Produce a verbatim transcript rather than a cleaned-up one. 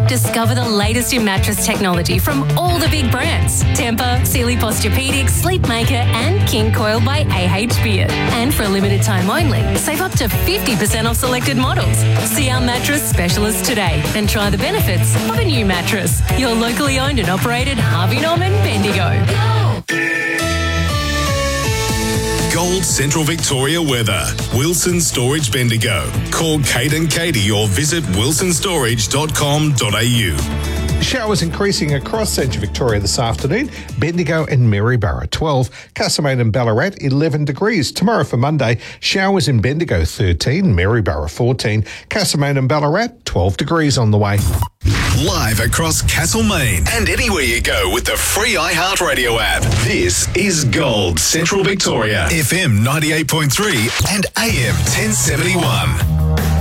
Discover the latest in mattress technology from all the big brands. Tempur, Sealy Posturepedic, Sleepmaker and King Coil by A H Beard. And for a limited time only, save up to fifty percent off selected models. See our mattress specialist today and try the benefits of a new mattress. Your locally owned and operated Harvey Norman Bendigo. Gold Central Victoria weather. Wilson Storage Bendigo. Call Kate and Katie or visit wilson storage dot com dot a u. Showers increasing across Central Victoria this afternoon. Bendigo and Maryborough twelve. Castlemaine and Ballarat eleven degrees. Tomorrow for Monday, showers in Bendigo thirteen, Maryborough fourteen, Castlemaine and Ballarat twelve degrees on the way. Live across Castlemaine and anywhere you go with the free iHeartRadio app. This is Gold Central Victoria. F M ninety-eight point three and A M ten seventy-one.